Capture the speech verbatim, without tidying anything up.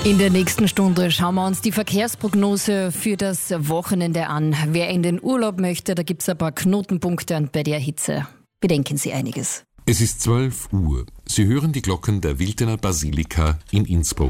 In der nächsten Stunde schauen wir uns die Verkehrsprognose für das Wochenende an. Wer in den Urlaub möchte, da gibt es ein paar Knotenpunkte und bei der Hitze bedenken Sie einiges. Es ist zwölf Uhr. Sie hören die Glocken der Wiltener Basilika in Innsbruck.